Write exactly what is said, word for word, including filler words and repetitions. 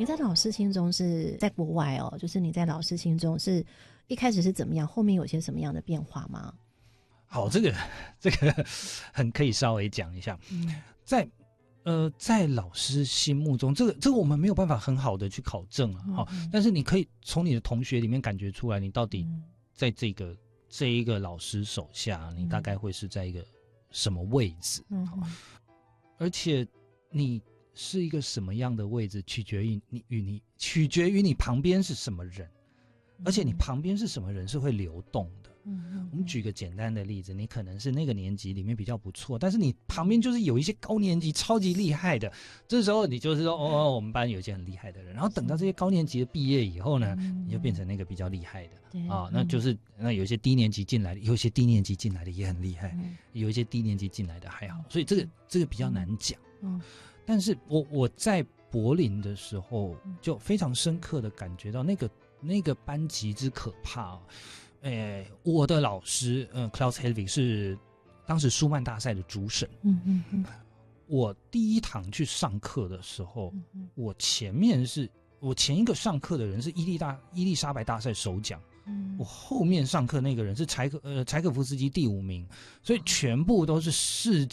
你在老师心中是在国外哦，就是你在老师心中是一开始是怎么样，后面有些什么样的变化吗？ 好，这个这个很可以稍微讲一下，嗯、在呃在老师心目中，这个这个我们没有办法很好的去考证啊，好、嗯，但是你可以从你的同学里面感觉出来，你到底在这个、嗯、这一个老师手下，你大概会是在一个什么位置？嗯，而且你是一个什么样的位置，取决于你与你取决于你旁边是什么人，而且你旁边是什么人是会流动的。嗯，我们举个简单的例子，你可能是那个年级里面比较不错，但是你旁边就是有一些高年级超级厉害的，这时候你就是说，哦，我们班有一些很厉害的人，然后等到这些高年级的毕业以后呢，嗯、你就变成那个比较厉害的啊，那就是那有一些低年级进来的，有一些低年级进来的也很厉害，嗯、有一些低年级进来的还好，所以这个这个比较难讲。嗯，但是我我在柏林的时候就非常深刻的感觉到那个那个班级之可怕。诶，我的老师，呃 ，Klaus Helwig 是当时舒曼大赛的主审。嗯嗯嗯。我第一堂去上课的时候，嗯、我前面是我前一个上课的人是伊丽大伊丽莎白大赛首奖，嗯、我后面上课那个人是柴可呃柴可夫斯基第五名，所以全部都是世